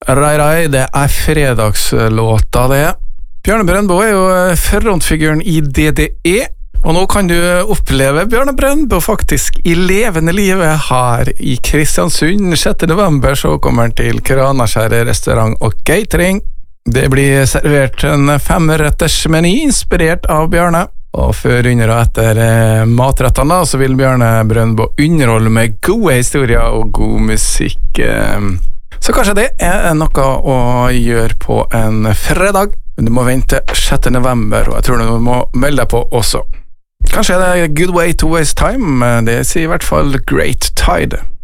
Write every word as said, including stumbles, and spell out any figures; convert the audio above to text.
Rai Rai, det er fredagslåta det. Bjarne Brøndbo er jo frontfiguren i D D E, og nå kan du oppleve Bjarne Brøndbo faktisk i levende livet her i Kristiansund. sjette november så kommer han til Kranaskjæret restaurant og catering. Det blir servert en femretters meny inspirert av Bjarne. Og før, under og etter eh, matrettene da, så vil Bjarne Brøndbo underholde med gode historier og god musikk. Eh. Så kanskje det er noe å gjøre på en fredag. Men du må vente sjette november, og jeg tror du må melde deg på også. Kanskje er det good way to waste time, det sier i hvert fall Great Tide.